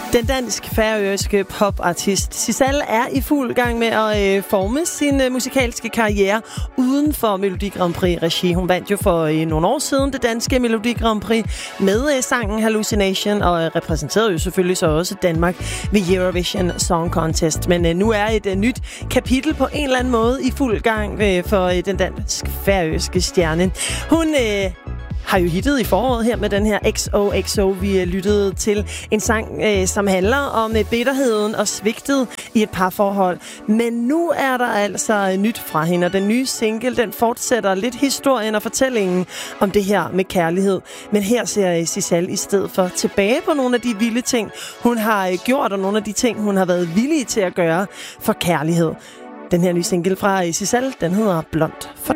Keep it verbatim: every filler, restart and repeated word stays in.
Den dansk-færøske popartist Sissal er i fuld gang med at øh, forme sin øh, musikalske karriere uden for Melodi Grand Prix-regi. Hun vandt jo for øh, nogle år siden det danske Melodi Grand Prix med øh, sangen Hallucination, og øh, repræsenterede jo selvfølgelig så også Danmark ved Eurovision Song Contest. Men øh, nu er et øh, nyt kapitel på en eller anden måde i fuld gang øh, for øh, den dansk-færøske stjerne. Hun Øh, har jo hittet i foråret her med den her X O X O. Vi lyttede til en sang, øh, som handler om øh, bitterheden og svigtet i et parforhold. Men nu er der altså nyt fra hende, og den nye single, den fortsætter lidt historien og fortællingen om det her med kærlighed. Men her ser Sissal i stedet for tilbage på nogle af de vilde ting, hun har øh, gjort, og nogle af de ting, hun har været villig til at gøre for kærlighed. Den her nye single fra Sissal, den hedder Blond for